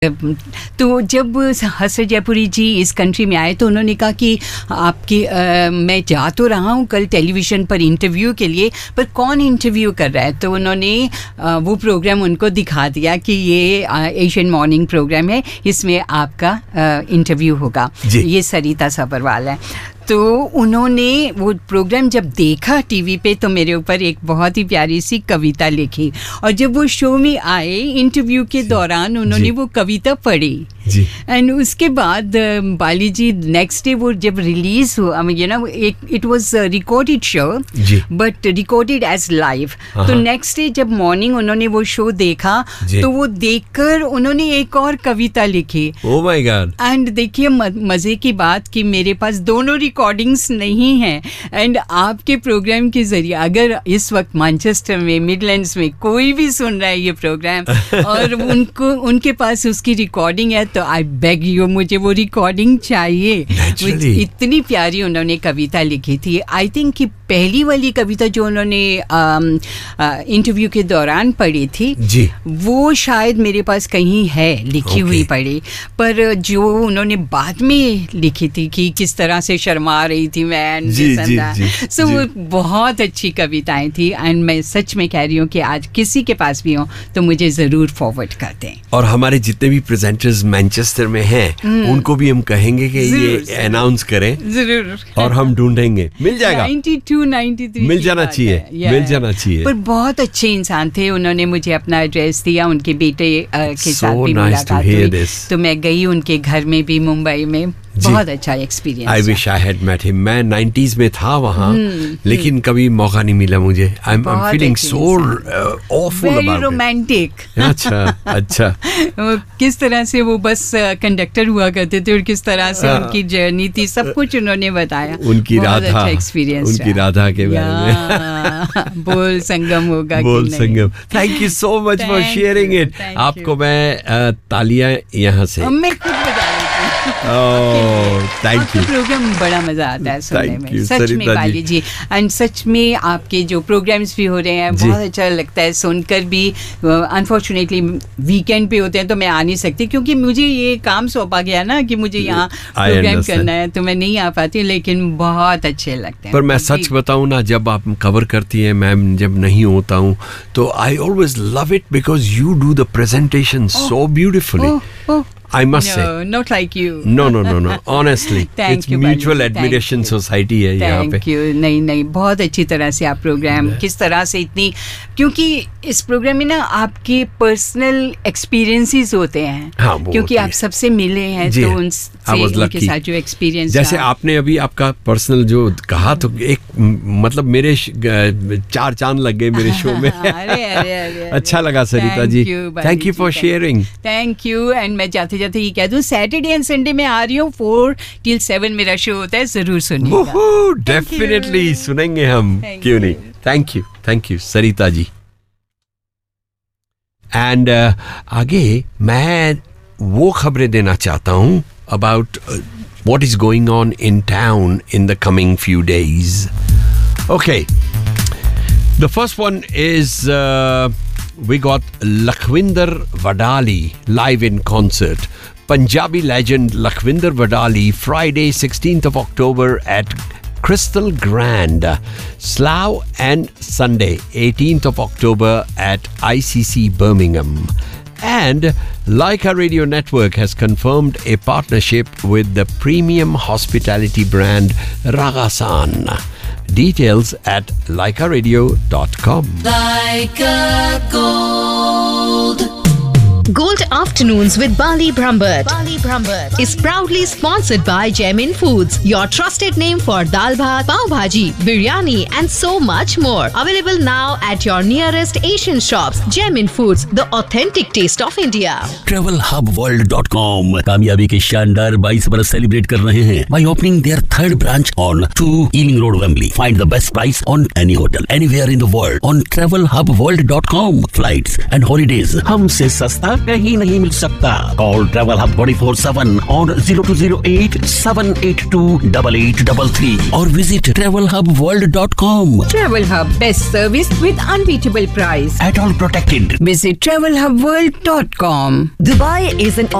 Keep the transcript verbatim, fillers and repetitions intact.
तो जब हसरत जयपुरी जी इस कंट्री में आए तो उन्होंने कहा कि आपकी आ, मैं जा तो रहा हूँ कल टेलीविज़न पर इंटरव्यू के लिए, पर कौन इंटरव्यू कर रहा है? तो उन्होंने आ, वो प्रोग्राम उनको दिखा दिया कि ये एशियन मॉर्निंग प्रोग्राम है, इसमें आपका इंटरव्यू होगा, ये सरिता सब्रवाल है। तो उन्होंने वो प्रोग्राम जब देखा टीवी पे तो मेरे ऊपर एक बहुत ही प्यारी सी कविता लिखी, और जब वो शो में आए इंटरव्यू के दौरान उन्होंने वो कविता पढ़ी एंड उसके बाद बाली जी नेक्स्ट डे वो जब रिलीज हुआ, you know it was recorded show but recorded as live. तो नेक्स्ट डे जब मॉर्निंग उन्होंने वो शो देखा तो वो देखकर उन्होंने एक और कविता लिखी। Oh my God. एंड देखिए मजे की बात कि मेरे पास दोनों रिकॉर्डिंग्स नहीं हैं, एंड आपके प्रोग्राम के जरिए अगर इस वक्त मैनचेस्टर में मिडलैंड्स में कोई भी सुन रहा है ये प्रोग्राम और उनको उनके पास उसकी रिकॉर्डिंग है तो आई बेग यू मुझे वो रिकॉर्डिंग चाहिए। इतनी प्यारी उन्होंने कविता लिखी थी। आई थिंक कि पहली वाली कविता जो उन्होंने इंटरव्यू के दौरान पढ़ी थी जी, वो शायद मेरे पास कहीं है लिखी okay. हुई पढ़ी, पर जो उन्होंने बाद में लिखी थी कि किस तरह से शर्मा रही थी मैं, सो वो बहुत अच्छी कविताएं थी। एंड मैं सच में कह रही हूँ कि आज किसी के पास भी हो तो मुझे ज़रूर फॉरवर्ड कर दें। और हमारे जितने भी प्रेजेंटर्स मैनचेस्टर में हैं उनको भी हम कहेंगे कि ये अनाउंस करें जरूर, और हम ढूंढेंगे, मिल जाएगा। बानवे, तिरानवे मिल जाना चाहिए, मिल जाना चाहिए। पर बहुत अच्छे इंसान थे, उन्होंने मुझे अपना एड्रेस दिया, उनके बेटे के साथ भी मुलाकात हुई, तो मैं गई उनके घर में भी मुंबई में, बहुत अच्छा experience. I wish I had met him. मैं नाइंटीज़ में था वहाँ, लेकिन कभी मौका नहीं मिला मुझे। I am feeling so awful about it. Romantic. अच्छा अच्छा। किस तरह से वो बस कंडक्टर हुआ करते थे और किस तरह से उनकी जर्नी थी, सब कुछ उन्होंने बताया। उनकी राधा, एक्सपीरियंस उनकी राधा के बारे में। बोल संगम होगा, बोल संगम। Thank you so much for sharing it. आपको मैं तालियां यहाँ से मैं खुद बता थैंक यू। प्रोग्राम बड़ा मजा आता है सुनने में, सच में बाली जी। एंड सच में आपके जो प्रोग्राम्स भी हो रहे हैं बहुत अच्छा लगता है सुनकर भी। अनफॉर्चुनेटली वीकेंड पे होते हैं तो मैं आ नहीं सकती क्योंकि मुझे ये काम सौंपा गया ना कि मुझे यहाँ प्रोग्राम करना है, तो मैं नहीं आ पाती, लेकिन बहुत अच्छे लगते हैं। पर मैं सच बताऊँ ना, जब आप कवर करती हैं मैम, जब नहीं होता हूँ तो I always love it because you do the presentation so beautifully. I must no, say. not like you. No, no, no, no. Honestly, it's you, mutual Bali. admiration society है यहाँ पे. Thank you. नहीं नहीं, बहुत अच्छी तरह से आप प्रोग्राम किस तरह से इतनी, क्योंकि इस प्रोग्राम में ना आपके पर्सनल एक्सपीरियंसेस होते हैं, हाँ, क्योंकि आप सबसे मिले हैं तो उनसे उनके साथ जो एक्सपीरियंस, जैसे आपने अभी आपका पर्सनल जो कहा तो एक मतलब मेरे चार चांद लग गए मेरे शो में। अरे अरे अच्छा लगा Sarita ji, thank you for sharing. Thank you. And मैं जाते जाते ये कह दूं, सैटरडे एंड संडे में आ रही हूँ, फोर टिल सेवन मेरा शो होता है, जरूर सुनिएगा। डेफिनेटली सुनेंगे हम, क्यों नहीं। Thank you, thank you Sarita ji. And uh, आगे मैं वो खबरें देना चाहता हूँ about what is going on in town in the coming few days. Okay, the first one is uh, we got Lakhvinder Wadali live in concert. Punjabi legend Lakhvinder Wadali, Friday sixteenth of October at Crystal Grand, Slough, and Sunday eighteenth of October at I C C Birmingham. And Laika Radio Network has confirmed a partnership with the premium hospitality brand Ragasan. Details at laika radio dot com. Laika Gold. Gold Afternoons with Bali Brambert. Bali Brambert is proudly sponsored by Gemin Foods, your trusted name for dal bhat, pav bhaji, biryani and so much more. Available now at your nearest Asian shops. Gemin Foods, the authentic taste of India. travel hub world dot com कामयाबी के शानदार बाईस बरस celebrate कर रहे हैं by opening their third branch on two Ealing Road, Wembley. Find the best price on any hotel anywhere in the world on travel hub world dot com. Flights and holidays हमसे सस्ता कहीं नहीं मिल सकता। Call travel hub twenty four seven on zero to zero eight seven eight to double eight double three और visit travel hub world dot com. Travel Hub, best service with unbeatable price. At all protected. Visit travel hub world dot com. Dubai is an